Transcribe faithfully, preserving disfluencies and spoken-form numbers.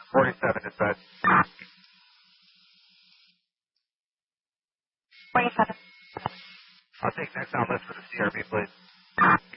forty-seven dispatch. forty-seven. I'll take next on list for the C R B, please.